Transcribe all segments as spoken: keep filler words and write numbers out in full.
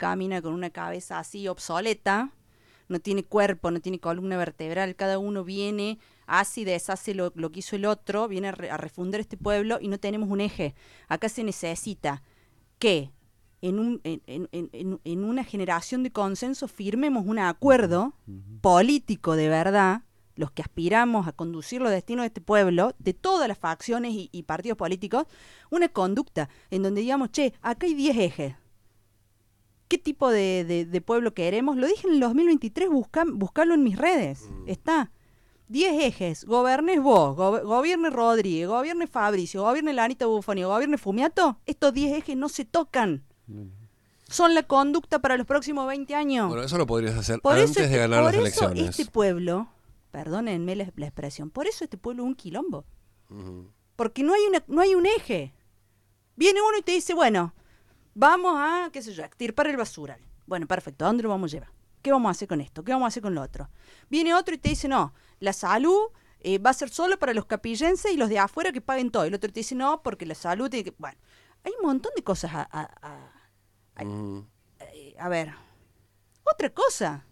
camina con una cabeza así obsoleta, no tiene cuerpo, no tiene columna vertebral, cada uno viene, hace y deshace lo, lo que hizo el otro, viene a, re, a refundar este pueblo y no tenemos un eje. Acá se necesita que en, un, en, en, en, en una generación de consenso firmemos un acuerdo uh-huh. político de verdad, los que aspiramos a conducir los destinos de este pueblo, de todas las facciones y, y partidos políticos, una conducta en donde digamos, che, acá hay diez ejes. ¿Qué tipo de, de, de pueblo queremos? Lo dije en el dos mil veintitrés, busca, buscarlo en mis redes. Mm. Está. diez ejes. Gobernes vos, go, gobierne Rodríguez, gobierne Fabricio, gobierne Lanita Bufoni, gobierne Fumiato. Estos diez ejes no se tocan. Mm. Son la conducta para los próximos veinte años. Bueno, eso lo podrías hacer por antes este, de ganar por las eso elecciones. Este pueblo, perdónenme la, la expresión, por eso este pueblo es un quilombo. Mm. Porque no hay, una, no hay un eje. Viene uno y te dice, bueno... Vamos a, qué sé yo, extirpar el basural. Bueno, perfecto, ¿a dónde lo vamos a llevar? ¿Qué vamos a hacer con esto? ¿Qué vamos a hacer con lo otro? Viene otro y te dice, no, la salud eh, va a ser solo para los capillenses y los de afuera que paguen todo. Y el otro te dice, no, porque la salud tiene que... Bueno, hay un montón de cosas a... A, a, a, mm. a, a ver, otra cosa.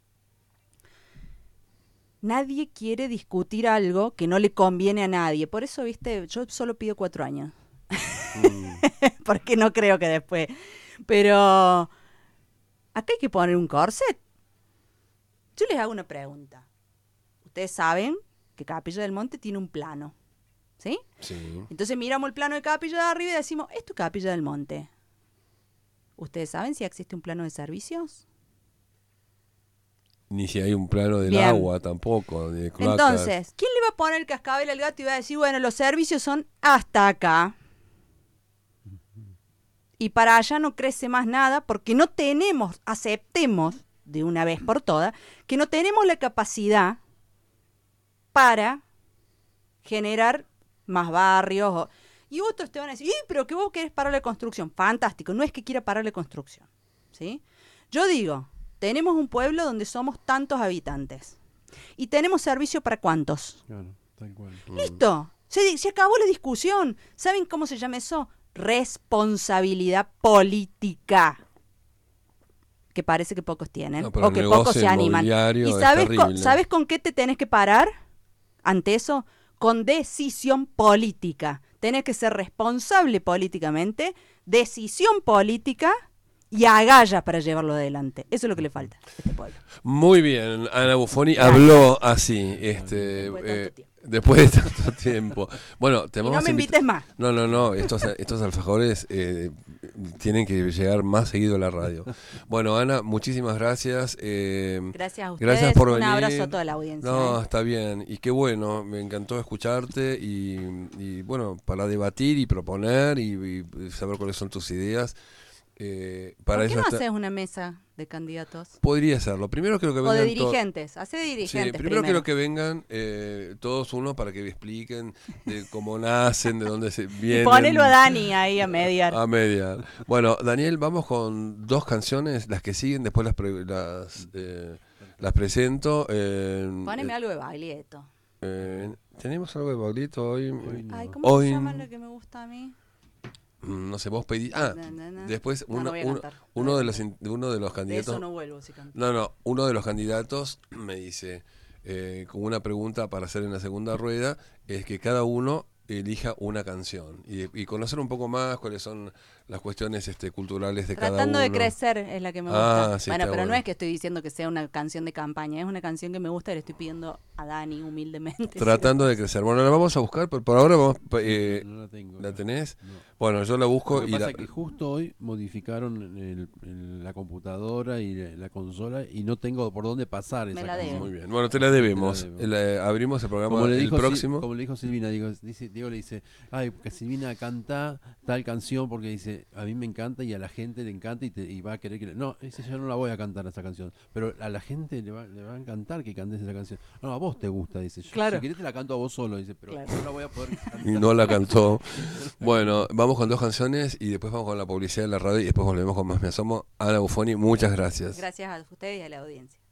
Nadie quiere discutir algo que no le conviene a nadie. Por eso, viste, yo solo pido cuatro años. Mm. Porque no creo que después. Pero acá hay que poner un corset. Yo les hago una pregunta. Ustedes saben que Capilla del Monte tiene un plano, ¿sí? Sí. Entonces miramos el plano de Capilla de arriba y decimos, esto es Capilla del Monte. ¿Ustedes saben si existe un plano de servicios? Ni si hay un plano del Bien. agua tampoco, de cloacas. Entonces, ¿quién le va a poner el cascabel al gato y va a decir, bueno, los servicios son hasta acá? Y para allá no crece más nada porque no tenemos, aceptemos de una vez por todas, que no tenemos la capacidad para generar más barrios. O, y otros te van a decir, pero que vos querés parar la construcción. Fantástico, no es que quiera parar la construcción, ¿sí? Yo digo, tenemos un pueblo donde somos tantos habitantes. ¿Y tenemos servicio para cuántos? Claro, tal cual. Listo, se, se acabó la discusión. ¿Saben cómo se llama eso? Responsabilidad política, que parece que pocos tienen, no, o que pocos se animan. ¿Y sabes con, sabes con qué te tenés que parar ante eso? Con decisión política. Tenés que ser responsable políticamente, decisión política y agallas para llevarlo adelante. Eso es lo que le falta a este pueblo. Muy bien, Ana Bufoni habló así, este, eh, después de tanto tiempo. Bueno, te y no me invites más. No, no, no, estos, estos alfajores eh, tienen que llegar más seguido a la radio. Bueno, Ana, muchísimas gracias. Eh, gracias a ustedes, gracias por un venir. abrazo a toda la audiencia. No, ¿eh? Está bien, y qué bueno, me encantó escucharte y, y bueno, para debatir y proponer y, y saber cuáles son tus ideas. Eh, para ¿Por qué eso no está... haces una mesa de candidatos? Podría serlo. Primero creo que vengan o de dirigentes. To... Hace de dirigentes. Sí, primero, primero quiero que vengan eh, todos uno para que me expliquen de cómo nacen, de dónde se vienen. Y ponelo a Dani ahí a mediar. A mediar. Bueno, Daniel, vamos con dos canciones, las que siguen, después las pre... las, eh, las presento. Eh, Poneme eh, algo de Baglietto. Eh, ¿Tenemos algo de Baglietto hoy? Ay, ¿cómo hoy... se llama lo que me gusta a mí? No sé, vos pedís. Ah, na, na, na. después uno, no, no uno, uno, de los, uno de los candidatos. De eso no vuelvo si canto. No, no, uno de los candidatos me dice, eh, con una pregunta para hacer en la segunda rueda, es que cada uno elija una canción y, y conocer un poco más cuáles son las cuestiones este, culturales de Tratando cada uno. Tratando de crecer es la que me gusta. Ah, sí, bueno, pero bueno. no es que estoy diciendo que sea una canción de campaña, es una canción que me gusta y le estoy pidiendo a Dani humildemente. Tratando de crecer. Bueno, la vamos a buscar, pero por ahora vamos... Eh, no la tengo. ¿La tenés? No. Bueno, yo la busco. Lo que y pasa la... es que justo hoy modificaron el, el, la computadora y la, la consola y no tengo por dónde pasar esa me la canción. Muy bien. Bueno, te la debemos. Te la debo. La, abrimos el programa como le el dijo, próximo. Como le dijo Silvina, digo, dice, Diego le dice, ay, que Silvina canta tal canción porque dice, a mí me encanta y a la gente le encanta y, te, y va a querer que... Le... No, dice, yo no la voy a cantar esa canción, pero a la gente le va, le va a encantar que cantes esa canción. No, a vos te gusta, dice. Yo, claro. Si querés te la canto a vos solo, dice, pero claro. no la voy a poder cantar. Y no la cantó. Bueno, vamos con dos canciones y después vamos con la publicidad de la radio y después volvemos con Más Me Asomo. Ana Bufoni, muchas gracias. Gracias a ustedes y a la audiencia.